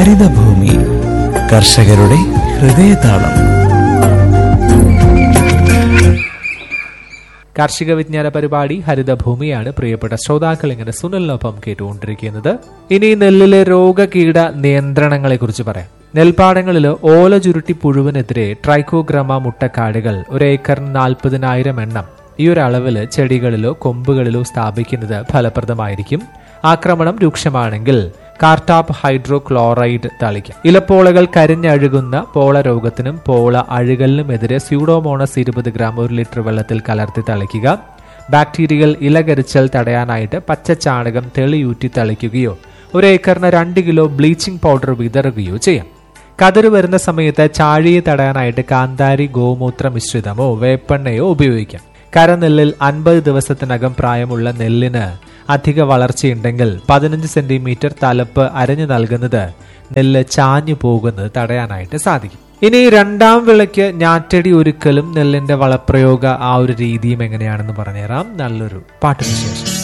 ഹരിതഭൂമി കർഷകരുടെ ഹൃദയതാളം. കാർഷിക വിജ്ഞാന പരിപാടി ഹരിതഭൂമിയാണ് പ്രിയപ്പെട്ട ശ്രോതാക്കൾ ഇങ്ങനെ സുനിലിനൊപ്പം കേട്ടുകൊണ്ടിരിക്കുന്നത്. ഇനി നെല്ലിലെ രോഗകീട നിയന്ത്രണങ്ങളെ കുറിച്ച് പറയാം. നെൽപ്പാടങ്ങളില് ഓല ചുരുട്ടി പുഴുവിനെതിരെ ട്രൈക്കോഗ്രമ മുട്ടക്കാടുകൾ 1 ഏക്കറിന് 40,000 എണ്ണം ഈ ഒരു അളവില് ചെടികളിലോ കൊമ്പുകളിലോ സ്ഥാപിക്കുന്നത് ഫലപ്രദമായിരിക്കും. ആക്രമണം രൂക്ഷമാണെങ്കിൽ കാർട്ടാപ്പ് ഹൈഡ്രോക്ലോറൈഡ് തളിക്കാം. ഇലപ്പോളകൾ കരിഞ്ഞഴുകുന്ന പോള രോഗത്തിനും പോള അഴുകലിനുമെതിരെ സ്യൂഡോമോണസ് 20 ഗ്രാം 1 ലിറ്റർ വെള്ളത്തിൽ കലർത്തി തളിക്കുക. ബാക്ടീരിയൽ ഇലകരിച്ചൽ തടയാനായിട്ട് പച്ചച്ചാണകം തെളിയൂറ്റി തളിക്കുകയോ 1 ഏക്കറിന് 2 കിലോ ബ്ലീച്ചിംഗ് പൗഡർ വിതറുകയോ ചെയ്യാം. കതിര് വരുന്ന സമയത്ത് ചാഴിയെ തടയാനായിട്ട് കാന്താരി ഗോമൂത്ര മിശ്രിതമോ വേപ്പെണ്ണയോ ഉപയോഗിക്കാം. കരനെല്ലിൽ 50 ദിവസത്തിനകം പ്രായമുള്ള നെല്ലിന് അധിക വളർച്ചയുണ്ടെങ്കിൽ 15 സെന്റിമീറ്റർ തലപ്പ് അരഞ്ഞു നൽകുന്നത് നെല്ല് ചാഞ്ഞു പോകുന്നത് തടയാനായിട്ട് സാധിക്കും. ഇനി രണ്ടാം വിളയ്ക്ക് ഞാറ്റടി ഒരുക്കലും നെല്ലിന്റെ വളപ്രയോഗ ആ ഒരു രീതിയും എങ്ങനെയാണെന്ന് പറഞ്ഞുതരാം നല്ലൊരു പാട്ടിന് ശേഷം.